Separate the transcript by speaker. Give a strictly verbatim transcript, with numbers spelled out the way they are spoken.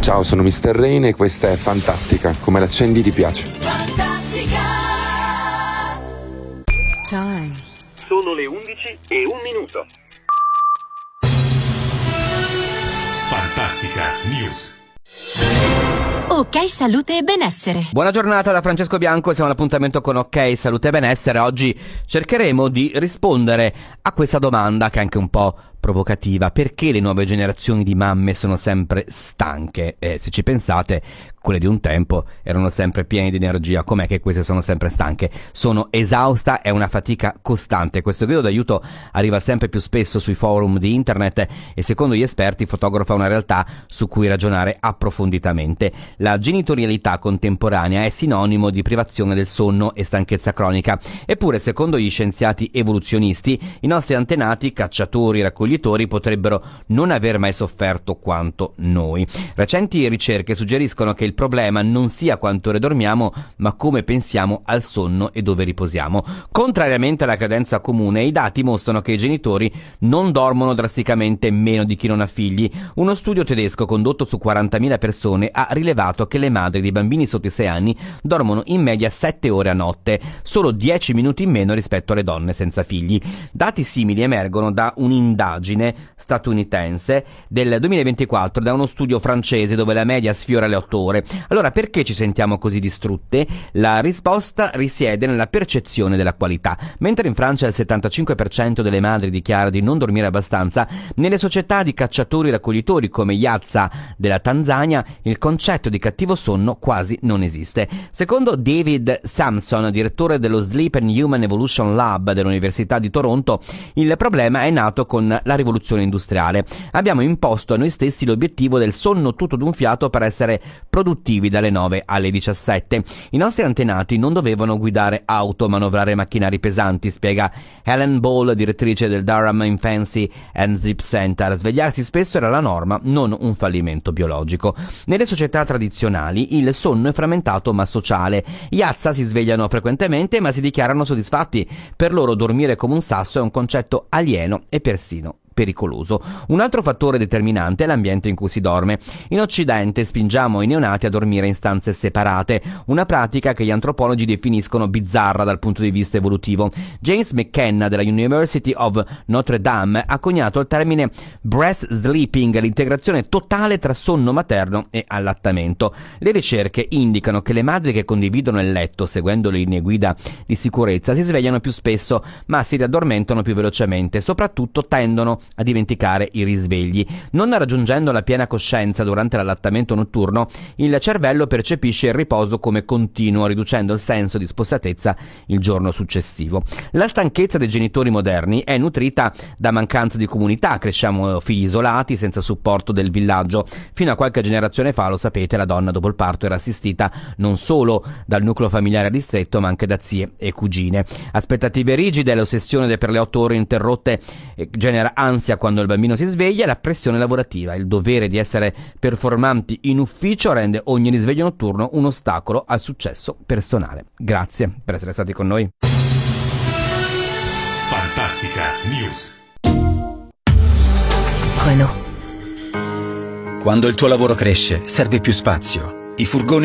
Speaker 1: Ciao, sono mister Rain e questa è Fantastica. Come l'accendi ti piace.
Speaker 2: Fantastica.
Speaker 3: Time.
Speaker 4: Sono le undici e un minuto.
Speaker 5: Fantastica News.
Speaker 6: Ok Salute e Benessere.
Speaker 7: Buona giornata da Francesco Bianco, siamo all'appuntamento con Ok Salute e Benessere. Oggi cercheremo di rispondere a questa domanda che è anche un po' provocativa: perché le nuove generazioni di mamme sono sempre stanche? E se ci pensate, quelle di un tempo erano sempre piene di energia. Com'è che queste sono sempre stanche? Sono esausta, è una fatica costante. Questo grido d'aiuto arriva sempre più spesso sui forum di internet e secondo gli esperti fotografa una realtà su cui ragionare approfonditamente. La genitorialità contemporanea è sinonimo di privazione del sonno e stanchezza cronica. Eppure, secondo gli scienziati evoluzionisti, i nostri antenati, cacciatori e raccoglitori, potrebbero non aver mai sofferto quanto noi. Recenti ricerche suggeriscono che il problema non sia quante ore dormiamo, ma come pensiamo al sonno e dove riposiamo. Contrariamente alla credenza comune, i dati mostrano che i genitori non dormono drasticamente meno di chi non ha figli. Uno studio tedesco condotto su quarantamila persone ha rilevato che le madri di bambini sotto i sei anni dormono in media sette ore a notte, solo dieci minuti in meno rispetto alle donne senza figli. Dati simili emergono da un'indagine statunitense del duemilaventiquattro, da uno studio francese dove la media sfiora le otto ore. Allora, perché ci sentiamo così distrutte? La risposta risiede nella percezione della qualità. Mentre in Francia il settantacinque per cento delle madri dichiara di non dormire abbastanza, nelle società di cacciatori e raccoglitori come Yazza della Tanzania il concetto di cattivo sonno quasi non esiste. Secondo David Sampson, direttore dello Sleep and Human Evolution Lab dell'Università di Toronto, il problema è nato con la rivoluzione industriale. Abbiamo imposto a noi stessi l'obiettivo del sonno tutto d'un fiato per essere produttivi dalle nove alle diciassette. I nostri antenati non dovevano guidare auto, manovrare macchinari pesanti, spiega Helen Ball, direttrice del Durham Infancy and Sleep Center. Svegliarsi spesso era la norma, non un fallimento biologico. Nelle società tradizionali il sonno è frammentato ma sociale. Gli Yazza si svegliano frequentemente ma si dichiarano soddisfatti. Per loro dormire come un sasso è un concetto alieno e persino pericoloso. Un altro fattore determinante è l'ambiente in cui si dorme. In Occidente spingiamo i neonati a dormire in stanze separate, una pratica che gli antropologi definiscono bizzarra dal punto di vista evolutivo. James McKenna della University of Notre Dame ha coniato il termine breast sleeping, l'integrazione totale tra sonno materno e allattamento. Le ricerche indicano che le madri che condividono il letto seguendo le linee guida di sicurezza si svegliano più spesso, ma si riaddormentano più velocemente, soprattutto tendono a dimenticare i risvegli. Non raggiungendo la piena coscienza durante l'allattamento notturno, il cervello percepisce il riposo come continuo, riducendo il senso di spossatezza il giorno successivo. La stanchezza dei genitori moderni è nutrita da mancanza di comunità. Cresciamo figli isolati, senza supporto del villaggio. Fino a qualche generazione fa, lo sapete, la donna dopo il parto era assistita non solo dal nucleo familiare ristretto, ma anche da zie e cugine. Aspettative rigide, l'ossessione per le otto ore interrotte eh, genera ansia quando il bambino si sveglia, e la pressione lavorativa. Il dovere di essere performanti in ufficio rende ogni risveglio notturno un ostacolo al successo personale. Grazie per essere stati con noi.
Speaker 5: Fantastica News.
Speaker 8: Renault. Quando il tuo lavoro cresce, serve più spazio. I furgoni